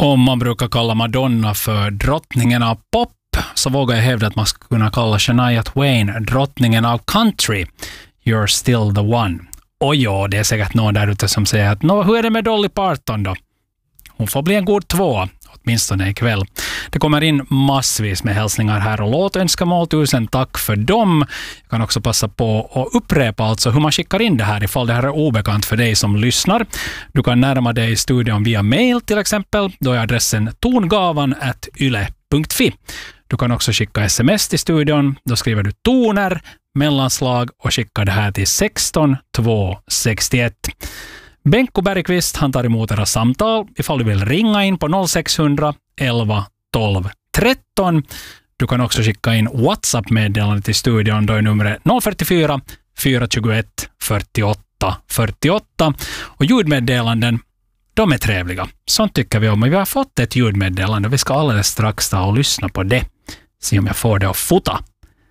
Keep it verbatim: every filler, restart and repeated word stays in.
Om man brukar kalla Madonna för drottningen av pop, så vågar jag hävda att man ska kunna kalla Shania Twain drottningen av country. You're still the one. Och ja, det är säkert någon där ute som säger att Nå, hur är det med Dolly Parton då? Hon får bli en god två, åtminstone ikväll. Det kommer in massvis med hälsningar här och låtönskemål. Tusen tack för dem. Jag kan också passa på att upprepa alltså hur man skickar in det här ifall det här är obekant för dig som lyssnar. Du kan närma dig studion via mail till exempel. Då är adressen tongavan at yle punkt fi. Du kan också skicka sms till studion. Då skriver du toner, mellanslag och skickar det här till sexton tvåhundrasextioett. Benko Bergqvist, han tar emot era samtal ifall du vill ringa in på noll sex hundra elva tolv tretton. Du kan också skicka in WhatsApp-meddelande till studion. Då är numret noll fyrtiofyra fyrahundratjugoett fyrtioåtta fyrtioåtta. Och ljudmeddelanden, de är trevliga. Sånt tycker vi om. Men vi har fått ett ljudmeddelande och vi ska alldeles strax ta och lyssna på det. Se om jag får det att fota.